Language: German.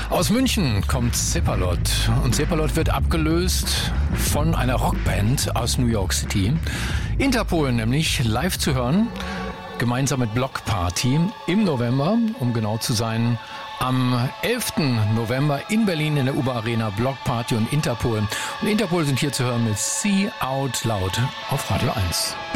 Aus München kommt Zeppalot und Zeppalot wird abgelöst von einer Rockband aus New York City. Interpol nämlich live zu hören, gemeinsam mit Block Party im November, um genau zu sein, am 11. November in Berlin in der UBA Arena. Block Party und Interpol. Und Interpol sind hier zu hören mit See Out Loud auf Radio 1.